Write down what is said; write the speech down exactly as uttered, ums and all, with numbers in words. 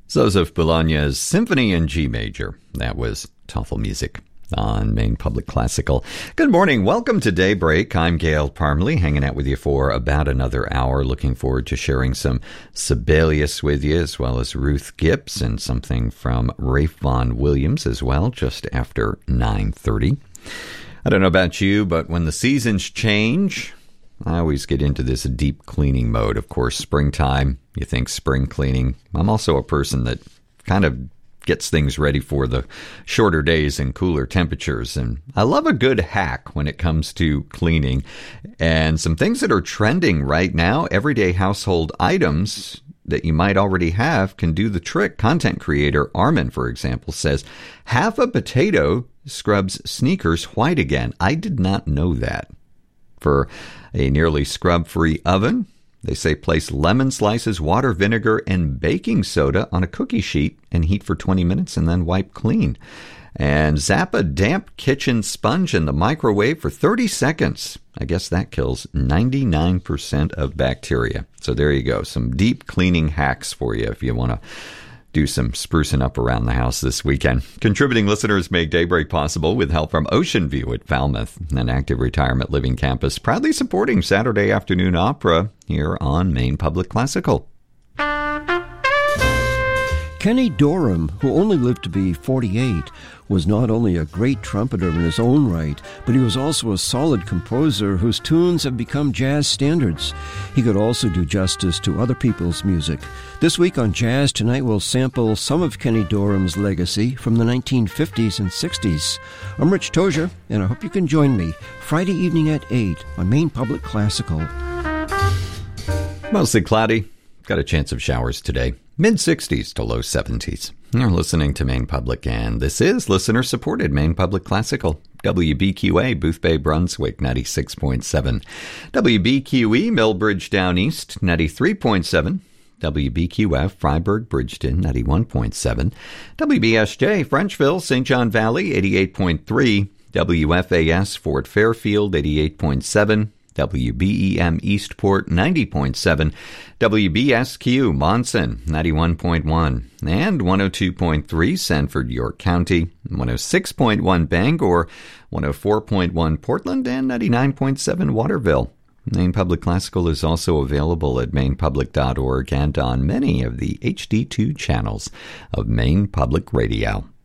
Zoseph Bologna's Symphony in G Major. That was TOEFL music on Maine Public Classical. Good morning. Welcome to Daybreak. I'm Gail Parmley, hanging out with you for about another hour. Looking forward to sharing some Sibelius with you, as well as Ruth Gibbs and something from Rafe Vaughan Williams as well, just after nine thirty. I don't know about you, but when the seasons change, I always get into this deep cleaning mode. Of course, springtime, you think spring cleaning. I'm also a person that kind of gets things ready for the shorter days and cooler temperatures. And I love a good hack when it comes to cleaning. And some things that are trending right now, everyday household items that you might already have can do the trick. Content creator Armin, for example, says, half a potato scrubs sneakers white again. I did not know that. For a nearly scrub-free oven, they say place lemon slices, water, vinegar, and baking soda on a cookie sheet and heat for twenty minutes and then wipe clean. And zap a damp kitchen sponge in the microwave for thirty seconds. I guess that kills ninety-nine percent of bacteria. So there you go. Some deep cleaning hacks for you if you want to do some sprucing up around the house this weekend. Contributing listeners make Daybreak possible with help from Ocean View at Falmouth, an active retirement living campus proudly supporting Saturday afternoon opera here on Maine Public Classical. Kenny Dorham, who only lived to be forty-eight, was not only a great trumpeter in his own right, but he was also a solid composer whose tunes have become jazz standards. He could also do justice to other people's music. This week on Jazz Tonight, we'll sample some of Kenny Dorham's legacy from the nineteen fifties and sixties. I'm Rich Tozier, and I hope you can join me Friday evening at eight on Maine Public Classical. Mostly cloudy. Got a chance of showers today. mid-sixties to low seventies. You're listening to Maine Public, and this is listener-supported Maine Public Classical. W B Q A, Boothbay, Brunswick, ninety-six point seven. W B Q E, Millbridge Down East, ninety-three point seven. W B Q F, Freiburg, Bridgeton, ninety-one point seven. W B S J, Frenchville, Saint John Valley, eighty-eight point three. W F A S, Fort Fairfield, eighty-eight point seven. W B E M Eastport, ninety point seven, W B S Q Monson, ninety-one point one, and one oh two point three Sanford, York County, one oh six point one Bangor, one oh four point one Portland, and ninety-nine point seven Waterville. Maine Public Classical is also available at maine public dot org and on many of the H D two channels of Maine Public Radio.